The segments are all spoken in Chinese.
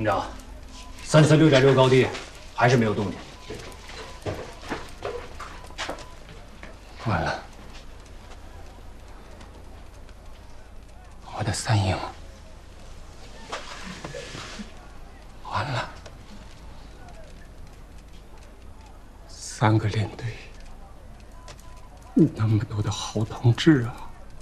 营长，3次6.6高地还是没有动静。 完了，我的3营完了，3个连队，那么多的好同志啊！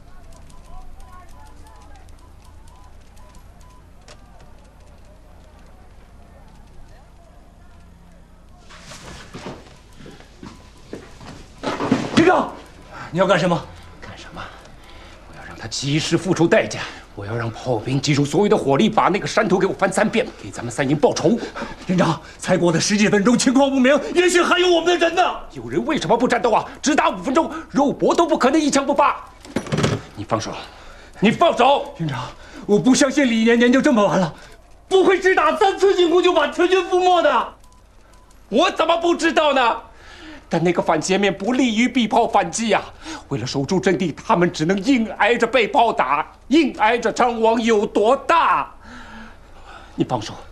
营长，你要干什么？ 干什么？我要让他及时付出代价。我要让炮兵集中所有的火力，把那个山头给我翻3遍，给咱们3营报仇。 营长，才过了10几分钟，情况不明，也许还有我们的人呢。 有人为什么不战斗啊？只打5分钟，肉搏都不可能一枪不发。你放手！你放手！ 营长，我不相信李延年就这么完了，不会只打3次进攻就把全军覆没的。 我怎么不知道呢？但那个反截面不利于逼炮反击呀！为了守住阵地，他们只能硬挨着被炮打，硬挨着伤亡有多大？你放手！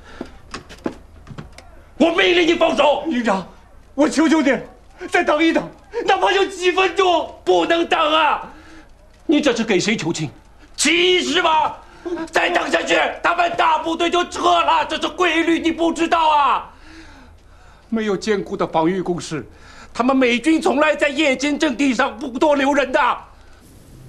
我命令你放手！ 营长，我求求你，再等一等，哪怕就几分钟。 不能等啊！你这是给谁求情？起义是吧？再等下去，他们大部队就撤了，这是规律，你不知道啊？没有坚固的防御工事，他们美军从来在夜间阵地上不多留人的。